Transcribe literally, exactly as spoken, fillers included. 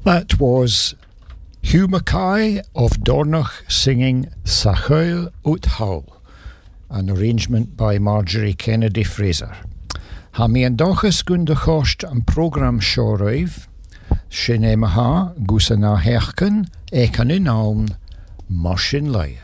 That was Hugh Mackay of Dornoch singing Sachuil Oot Hull, an arrangement by Marjorie Kennedy Fraser. Ha mi an dochas gun de chost an program seo roiv, sin é maha gusa na herken, ekan in aln, marsin live.